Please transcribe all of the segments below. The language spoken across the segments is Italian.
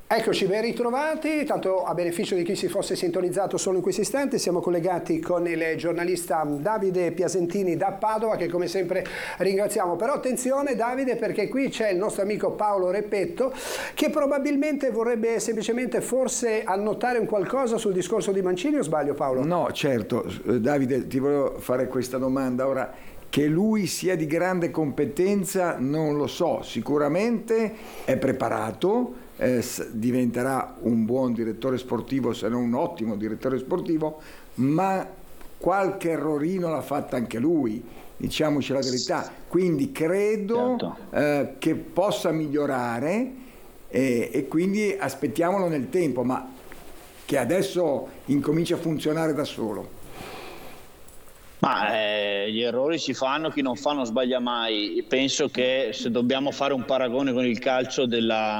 Eccoci, ben ritrovati. Tanto a beneficio di chi si fosse sintonizzato solo in questo istante, siamo collegati con il giornalista Davide Piasentini da Padova, che come sempre ringraziamo. Però attenzione Davide, perché qui c'è il nostro amico Paolo Repetto, che probabilmente vorrebbe semplicemente forse annotare un qualcosa sul discorso di Mancini, o sbaglio Paolo? No, certo. Davide, ti volevo fare questa domanda. Ora, che lui sia di grande competenza non lo so, sicuramente è preparato, diventerà un buon direttore sportivo, se non un ottimo direttore sportivo, ma qualche errorino l'ha fatta anche lui, diciamoci la verità, quindi credo che possa migliorare e quindi aspettiamolo nel tempo, ma che adesso incomincia a funzionare da solo. Ma gli errori si fanno, chi non fa non sbaglia mai. Penso che se dobbiamo fare un paragone con il calcio della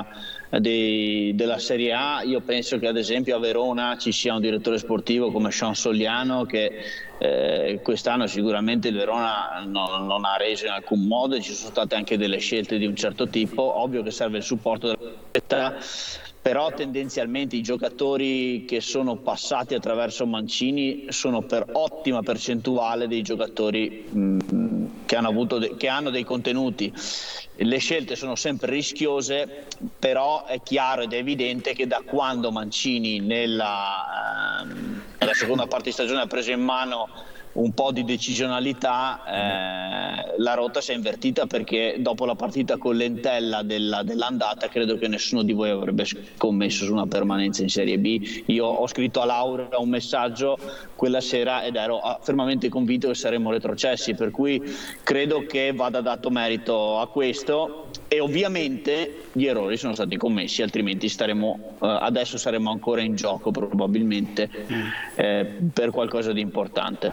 Serie A, io penso che ad esempio a Verona ci sia un direttore sportivo come Sean Soliano che quest'anno sicuramente il Verona non ha reso in alcun modo, e ci sono state anche delle scelte di un certo tipo. Ovvio che serve il supporto della società, però tendenzialmente i giocatori che sono passati attraverso Mancini sono per ottima percentuale dei giocatori che hanno dei contenuti. Le scelte sono sempre rischiose, però è chiaro ed è evidente che da quando Mancini nella seconda parte di stagione ha preso in mano un po' di decisionalità, la rotta si è invertita, perché dopo la partita con l'Entella dell'andata credo che nessuno di voi avrebbe scommesso su una permanenza in Serie B. Io ho scritto a Laura un messaggio quella sera ed ero fermamente convinto che saremmo retrocessi, per cui credo che vada dato merito a questo, e ovviamente gli errori sono stati commessi, altrimenti adesso saremmo ancora in gioco probabilmente per qualcosa di importante.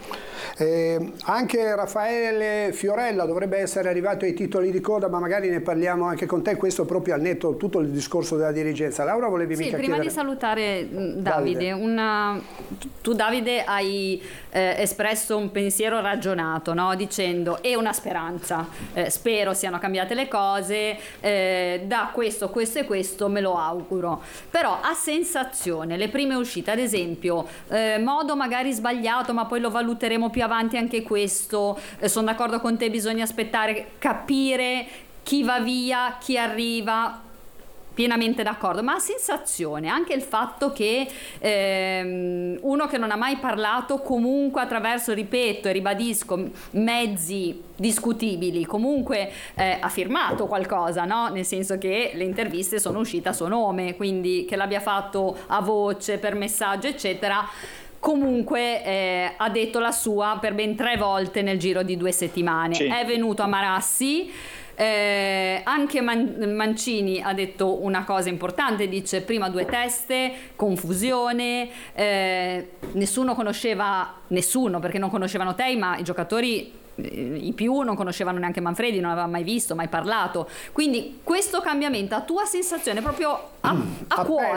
Anche Raffaele Fiorella dovrebbe essere arrivato ai titoli di coda, ma magari ne parliamo anche con te, questo proprio al netto tutto il discorso della dirigenza. Laura, volevi mica prima chiedere... di salutare Davide, tu Davide hai espresso un pensiero ragionato, no? Dicendo è una speranza, spero siano cambiate le cose, da questo e questo me lo auguro, però a sensazione le prime uscite, ad esempio modo magari sbagliato, ma poi lo valuteremo più avanti anche questo, sono d'accordo con te, bisogna aspettare, capire chi va via, chi arriva, pienamente d'accordo, ma a sensazione anche il fatto che uno che non ha mai parlato, comunque attraverso, ripeto e ribadisco, mezzi discutibili, comunque ha firmato qualcosa, no? Nel senso che le interviste sono uscite a suo nome, quindi che l'abbia fatto a voce, per messaggio eccetera, comunque ha detto la sua per ben 3 volte nel giro di 2 settimane. Sì. È venuto a Marassi. Anche Mancini ha detto una cosa importante, dice prima 2 teste, confusione, nessuno perché non conoscevano te, ma i giocatori i più non conoscevano neanche Manfredi, non aveva mai visto, mai parlato, quindi questo cambiamento, a tua sensazione proprio a cuore